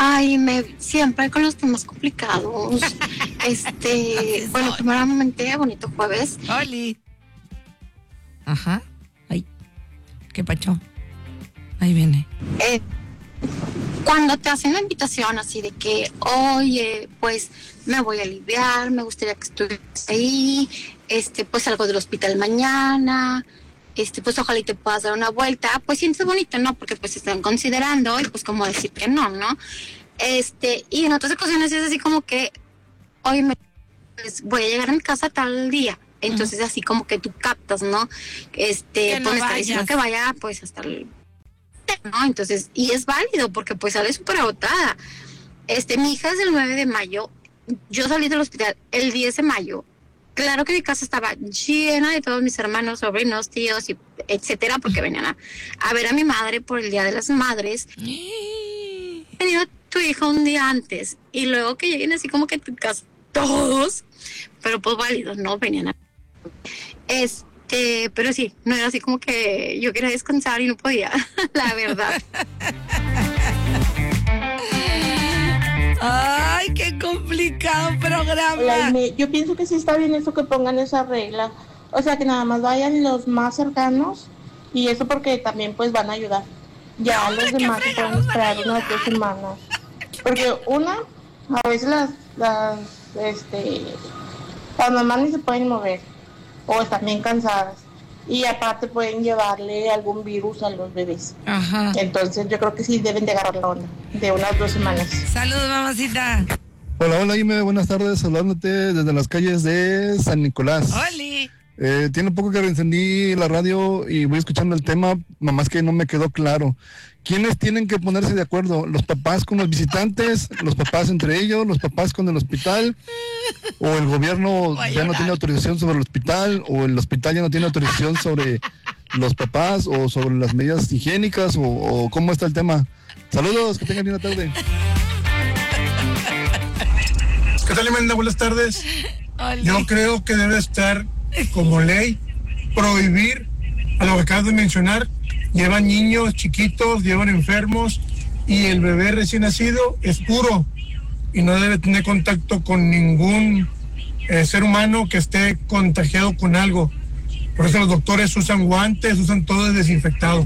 Ay, siempre con los temas complicados. Bueno, primeramente, bonito jueves. Oli. Ajá. Ay, ¿qué pacho? Ahí viene. Cuando te hacen la invitación así de que, oye, pues me voy a aliviar, me gustaría que estuvieras ahí, pues salgo del hospital mañana, pues ojalá y te puedas dar una vuelta, pues sientes bonito, ¿no? Porque pues te están considerando y pues como decir que no, ¿no? Y en otras ocasiones es así como que, oye, pues, voy a llegar a mi casa tal día. Entonces así como que tú captas, ¿no? Que pues no me está diciendo que vaya pues hasta el... ¿no? Entonces, y es válido porque pues sale súper agotada. Mi hija es del 9 de mayo, yo salí del hospital el 10 de mayo. Claro que mi casa estaba llena de todos mis hermanos, sobrinos, tíos, y etcétera, porque venían a ver a mi madre por el Día de las Madres. Venido tu hija un día antes y luego que lleguen así como que tu casa todos, pero pues válidos, ¿no? Venían a... pero sí, no era así como que yo quería descansar y no podía, la verdad. Ay, qué complicado programa. Hola, yo pienso que sí está bien eso que pongan esa regla. O sea, que nada más vayan los más cercanos y eso porque también pues van a ayudar. Ya No, los demás se pueden esperar unas 2 semanas. Porque a veces las mamás ni se pueden mover o están bien cansadas. Y aparte pueden llevarle algún virus a los bebés. Ajá. Entonces yo creo que sí deben de agarrar la onda de unas 2 semanas. Saludos, mamacita. Hola, Ime, buenas tardes, hablándote desde las calles de San Nicolás. Oli. Tiene poco que encendí la radio y voy escuchando el tema, mamás que no me quedó claro. ¿Quiénes tienen que ponerse de acuerdo? ¿Los papás con los visitantes? ¿Los papás entre ellos? ¿Los papás con el hospital? ¿O el gobierno ya no tiene autorización sobre el hospital? ¿O el hospital ya no tiene autorización sobre los papás? ¿O sobre las medidas higiénicas? ¿O cómo está el tema? Saludos, que tengan una tarde. ¿Qué tal, Imelda? Buenas tardes. Oli. Yo creo que debe estar como ley prohibir a lo que acabas de mencionar. Llevan niños chiquitos, llevan enfermos y el bebé recién nacido es puro y no debe tener contacto con ningún ser humano que esté contagiado con algo. Por eso los doctores usan guantes, usan todo desinfectado.